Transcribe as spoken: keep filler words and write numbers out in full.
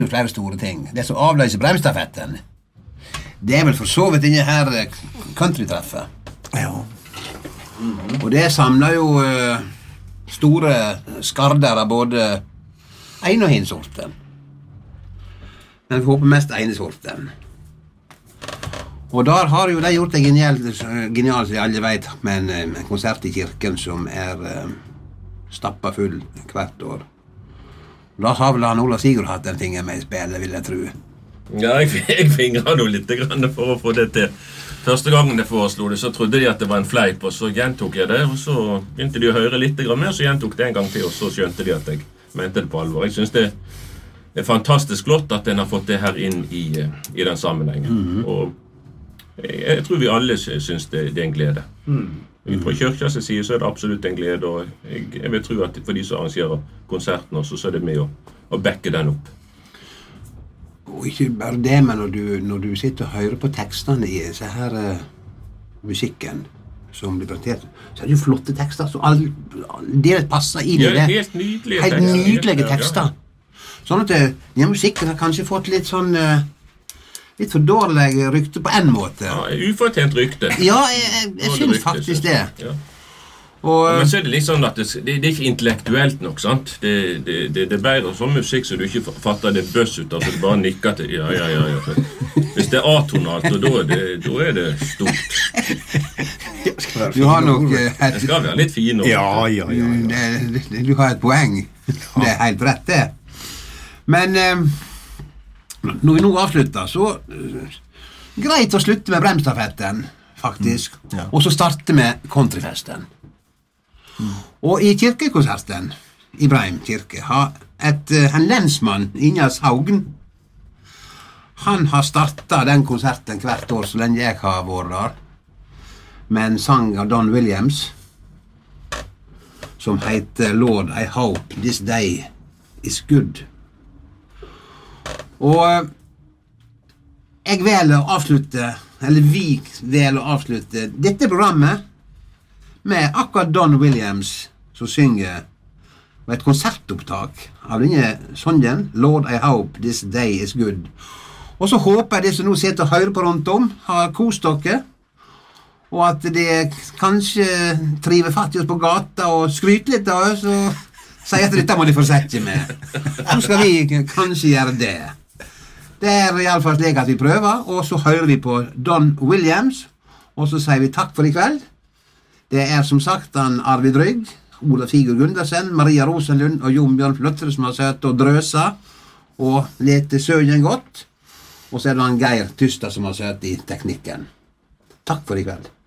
flere store ting. Det som avløser bremstafetten, det er vel for så vidt denne her countrytreffet. Ja. Mm-hmm. Og det samler jo uh, store skarder av både en og hin sorten. Men vi håper mest ene sorten. Og der har jo de gjort det genialt, genialt som alle vet, med en, en konsert i kirken som er uh, stappa full hvert år. Da har vel han Ola Sigurd hatt den tingen med i spillet, vil jeg tro. Ja, jeg, jeg fingret nå litt grann for å få det til. Første gangen jeg foreslo det, så trodde de at det var en fleip, og så gjentok jeg det, og så begynte de å høre litt grann mer, så gjentok det en gang til, og så skjønte de at jeg mente det på alvor. Jeg synes det er fantastisk flott at en har fått det her inn i, i den sammenhengen. Mm-hmm. Og jeg, jeg tror vi alle synes det, det er en glede. Mm. Fra kirkas side så er det absolutt en glede, og jeg, jeg vil tro at for de som arrangerer konserten også, så er det med å, å backe den opp. Og ikke bare det, men når du, når du sitter og hører på tekstene i så her uh, musikken som blir presentert, så er det jo flotte tekster, så alle, det passer inn i det. Ja, helt nydelige helt tekster. Nydelige tekster. Sånn at ja, musikken har kanskje fått litt sånn... Uh, litt for dårlig rykte på en måte. Ja, ufortjent rykte. Ja, jeg, jeg, jeg synes rykte, faktisk det. Ja. Og, ja, men så er det litt sånn at det, det, det er ikke intellektuelt nok, sant? Det, det, det, det er bedre sånn musikk så du ikke fatter det bøss ut av, så du bare nikker til. Ja, ja, ja, ja. Hvis det er atonalt, og da er det, da er det stort. Du har nok... Et, det skal være litt fine ord. Ja, ja, ja. ja. Det, det, du har et poeng. Det er helt rett, det. Men... Um, Når vi nå avslutter, så uh, greit å slutte med bremstafetten, faktisk, mm, ja. Og så starte med countryfesten. Mm. Og i kirkekonserten i Breim kirke har et, uh, en lensmann, Ingjerd Haugen, han har startet den konserten hvert år så lenge jeg har vært der, med en sang av Don Williams, som heter Lord, I hope this day is good. Og jeg vil å avslutte, eller vi vil å avslutte dette programmet med akkurat Don Williams som synger med et konsertopptak av denne sangen, Lord, I hope this day is good. Og så håper jeg de som nå sitter og hører på rundt om, har kost dere, og at de kanskje triver fatt i oss på gata og skryter litt av oss, og sier at dette må de fortsette med. Så skal vi kanskje gjøre det. Det er i alle fall slik at vi prøver, og så hører vi på Don Williams, og så sier vi takk for i kveld. Det er som sagt han Arvid Rygg, Ola Sigurd Gundersen, Maria Rosenlund og Jon Bjørn Fløttere som har søtt og drøsa og lete søgen godt, og så er det han Geir Tysta som har søtt i teknikken. Takk for i kveld.